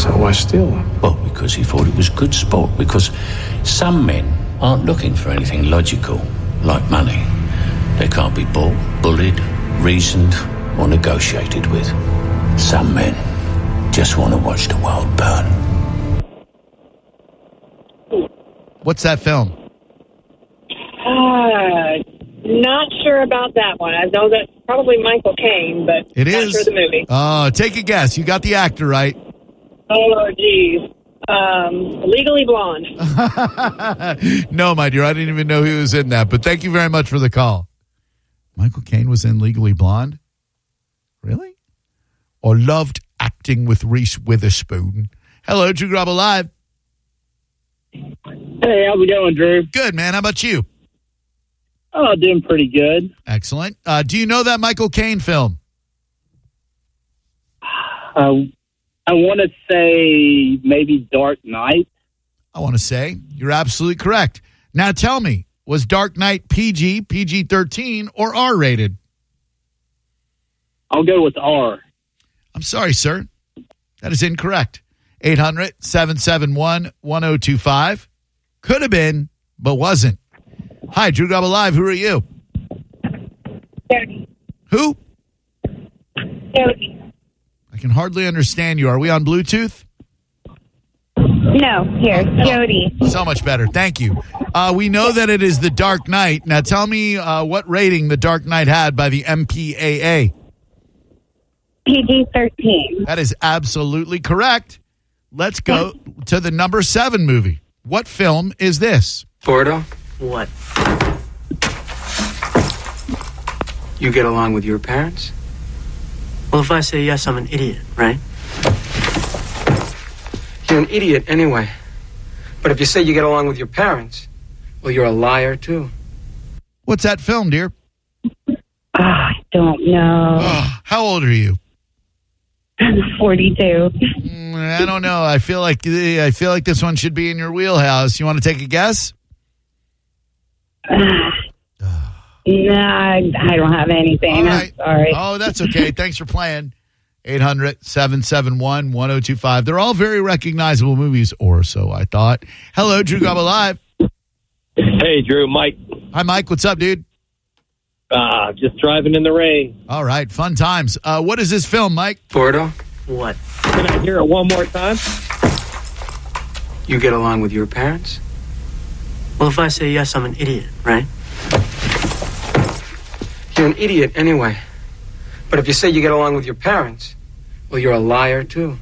So why steal them? Well, because he thought it was good sport. Because some men aren't looking for anything logical, like money. They can't be bought, bullied, reasoned, or negotiated with. Some men just want to watch the world burn. What's that film? Not sure about that one. I know that's probably Michael Caine, but It not is. sure the movie. Take a guess. You got the actor right. Oh, geez. Legally Blonde. No, my dear, I didn't even know he was in that. But thank you very much for the call. Michael Caine was in Legally Blonde? Really? Or loved acting with Reese Witherspoon? Hello, Drew Grub Alive. Hey, how's it going, Drew? Good, man. How about you? Oh, doing pretty good. Excellent. Do you know that Michael Caine film? I want to say maybe Dark Knight. I want to say you're absolutely correct. Now tell me, was Dark Knight PG, PG-13, or R-rated? I'll go with R. I'm sorry, sir. That is incorrect. 800-771-1025. Could have been, but wasn't. Hi, Drew Grub Alive. Who are you? Jody. Who? Jody. I can hardly understand you. Are we on Bluetooth? No, here, Jody. So much better. Thank you. We know that it is The Dark Knight. Now tell me what rating The Dark Knight had by the MPAA. PG-13. That is absolutely correct. Let's go to the number 7 movie. What film is this? Bordeaux, What? you get along with your parents? Well, if I say yes, I'm an idiot, right? You're an idiot anyway. But if you say you get along with your parents, well, you're a liar, too. What's that film, dear? I don't know. How old are you? 42. I don't know. I feel like this one should be in your wheelhouse. You want to take a guess? Nah, I don't have anything. All right. I'm sorry. Oh, that's okay. Thanks for playing. 800-771-1025. They're all very recognizable movies, or so I thought. Hello, Drew Grub Alive. Hey, Drew, Mike. Hi, Mike. What's up, dude? Just driving in the rain. All right. Fun times. What is this film, Mike? Bordeaux, What? Can I hear it one more time? you get along with your parents? Well, if I say yes, I'm an idiot, right? You're an idiot anyway. But if you say you get along with your parents, well, you're a liar, too.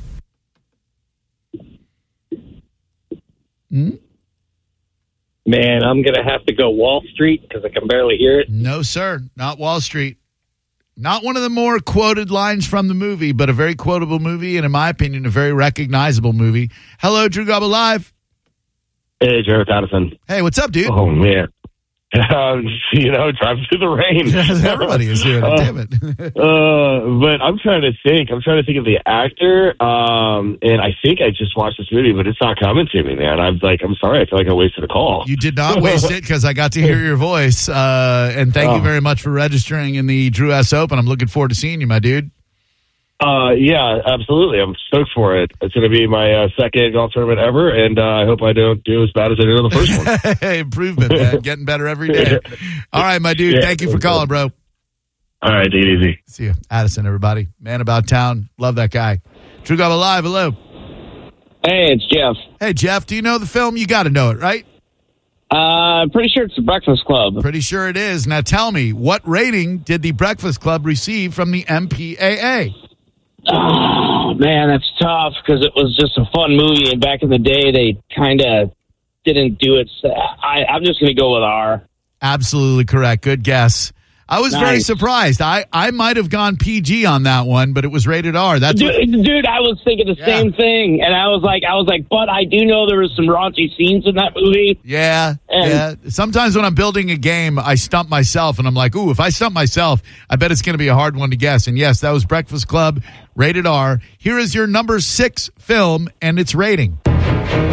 Man, I'm going to have to go Wall Street because I can barely hear it. No, sir. Not Wall Street. Not one of the more quoted lines from the movie, but a very quotable movie, and in my opinion, a very recognizable movie. Hello, Drew Grub Alive. Hey, Jared Addison. Hey, what's up, dude? Oh, man. Driving through the rain. Everybody is doing it, damn it. But I'm trying to think. of the actor, and I think I just watched this movie, but it's not coming to me, man. I'm sorry. I feel like I wasted a call. You did not waste it because I got to hear your voice, and thank you very much for registering in the Drew S. Open. I'm looking forward to seeing you, my dude. Yeah, absolutely. I'm stoked for it. It's going to be my second golf tournament ever, and I hope I don't do as bad as I did on the first one. Hey, improvement, man. Getting better every day. All right, my dude. Thank you for calling, bro. All right, take it easy. See you. Addison, everybody. Man about town. Love that guy. Drew Grub Alive. Hello. Hey, it's Jeff. Hey, Jeff. Do you know the film? You got to know it, right? Pretty sure it's The Breakfast Club. Pretty sure it is. Now tell me, what rating did The Breakfast Club receive from the MPAA? Oh, man, that's tough because it was just a fun movie, and back in the day, they kind of didn't do it. I'm just going to go with R. Absolutely correct. Good guess. I was very surprised. I might have gone PG on that one, but it was rated R. That's dude, I was thinking the same thing, and I was like, but I do know there was some raunchy scenes in that movie. Yeah. Sometimes when I'm building a game, I stump myself, and I'm like, ooh, if I stump myself, I bet it's going to be a hard one to guess. And yes, that was Breakfast Club, rated R. Here is your number 6 film and its rating.